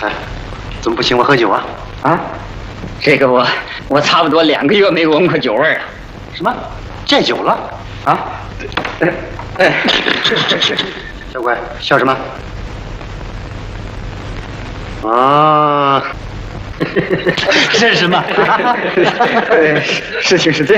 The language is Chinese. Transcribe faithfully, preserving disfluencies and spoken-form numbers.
哎，怎么不请我喝酒啊？ 啊，这个我我差不多两个月没闻过酒味了。 什么？戒酒了？ 啊？哎哎，是是是是。 小鬼，笑什么？啊，这是什么？ 事情是这样。